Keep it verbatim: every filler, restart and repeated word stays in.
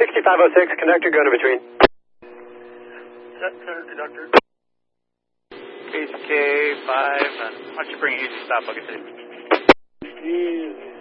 sixty-five oh six, conductor going in between. Center conductor. H K five, and why don't you bring an easy stop, Bucket City? Easy.